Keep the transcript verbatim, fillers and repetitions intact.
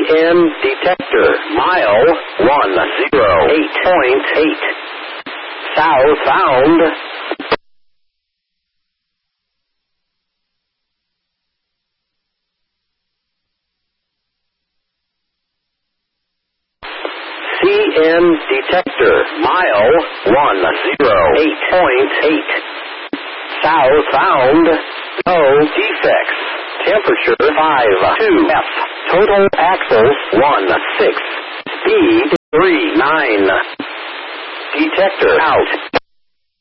N detector, mile one oh eight point eight. Southbound. C N detector, mile one oh eight point eight. Southbound. No defects. Temperature five two F. Total axles one six. Speed three nine. Detector out.